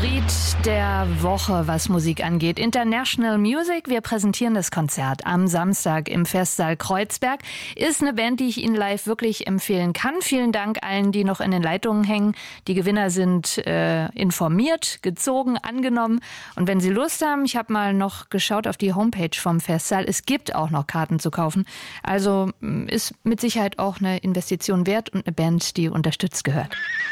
Favorit der Woche, was Musik angeht. International Music. Wir präsentieren das Konzert am Samstag im Festsaal Kreuzberg. Ist eine Band, die ich Ihnen live wirklich empfehlen kann. Vielen Dank allen, die noch in den Leitungen hängen. Die Gewinner sind informiert, gezogen, angenommen. Und wenn Sie Lust haben, ich habe mal noch geschaut auf die Homepage vom Festsaal. Es gibt auch noch Karten zu kaufen. Also ist mit Sicherheit auch eine Investition wert und eine Band, die unterstützt gehört.